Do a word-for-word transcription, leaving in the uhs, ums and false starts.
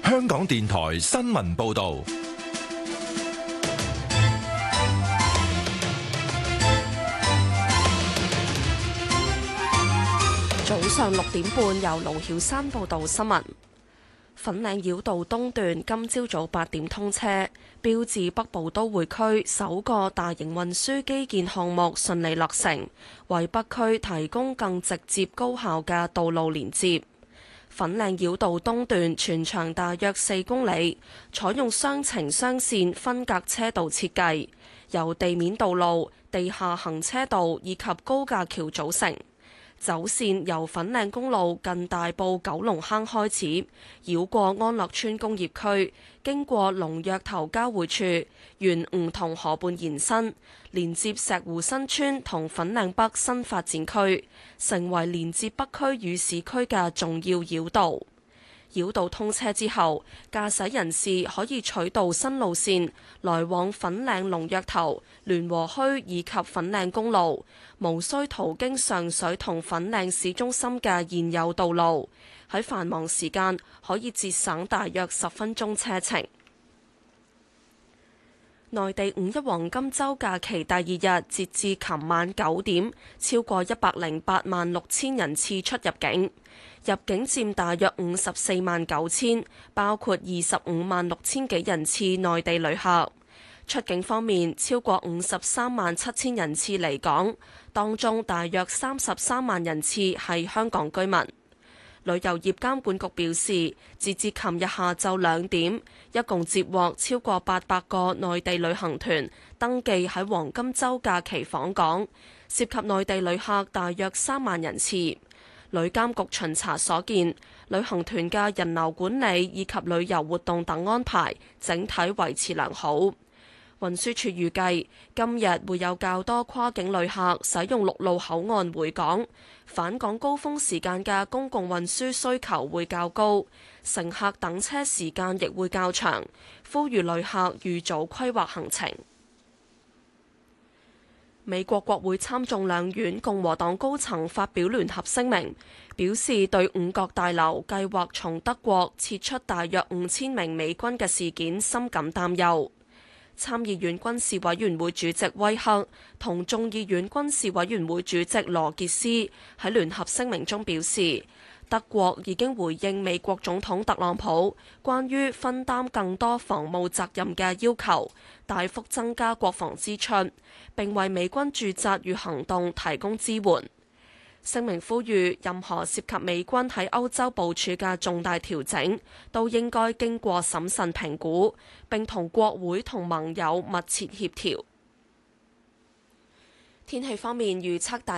香港電台新聞報道。 早上六點半，由盧曉山報道新聞。粉嶺繞道東段今朝早八點通車，標誌北部都會區首個大型運輸基建項目順利落成，為北區提供更直接高效嘅道路連接。粉嶺繞道東段全長大約四公里，採用雙程雙線分隔車道設計，由地面道路、地下行車道以及高架橋組成。走線由粉嶺公路近大埔九龍坑開始，繞過安樂村工業區，經過龍躍頭交匯處，沿梧桐河畔延伸，連接石湖新村同粉嶺北新發展區，成為連接北區與市區嘅重要繞道。繞道通車之後，駕駛人士可以取道新路線來往粉嶺龍躍頭、聯和墟以及粉嶺公路，無需途經上水同粉嶺市中心嘅現有道路。喺繁忙時間可以節省大約十分鐘車程。內地五一黃金週假期第二日，截至琴晚九點，超過一百零八萬六千人次出入境，入境佔大約五十四萬九千，包括二十五萬六千幾人次內地旅客。出境方面，超過五十三萬七千人次離港，當中大約三十三萬人次係香港居民。旅遊業監管局表示，截至琴日下晝兩點，一共接獲超過八百個內地旅行團登記喺黃金週假期訪港，涉及內地旅客大約三萬人次。旅監局巡查所見，旅行團嘅人流管理以及旅遊活動等安排整體維持良好。運輸署預計今日會有較多跨境旅客使用陸路口岸回港，返港高峰時間嘅公共運輸需求會較高，乘客等車時間亦會較長，呼籲旅客預早規劃行程。美國國會參眾兩院共和黨高層發表聯合聲明，表示對五角大樓計劃從德國撤出大約五千名美軍嘅事件深感擔憂。參議院軍事委員會主席威克同眾議院軍事委員會主席羅傑斯喺聯合聲明中表示，德國已經回應美國總統特朗普關於分擔更多防務責任嘅要求，大幅增加國防支出，並為美軍駐紮與行動提供支援。聲明呼籲任何涉及美軍喺歐洲部署嘅重大調整，都應該經過審慎評估，並同國會同盟友密切協調。天氣方面預測大